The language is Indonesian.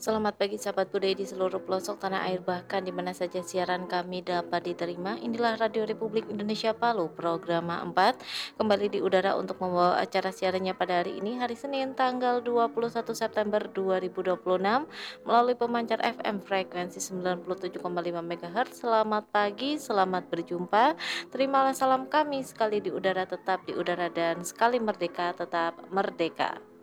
Selamat pagi sahabat budaya di seluruh pelosok tanah air bahkan di mana saja siaran kami dapat diterima. Inilah Radio Republik Indonesia Palu, Programa 4 kembali di udara untuk membawa acara siarannya pada hari ini hari Senin tanggal 21 September 2026 melalui pemancar FM frekuensi 97,5 MHz. Selamat pagi, selamat berjumpa. Terimalah salam kami sekali di udara tetap di udara dan sekali merdeka tetap merdeka.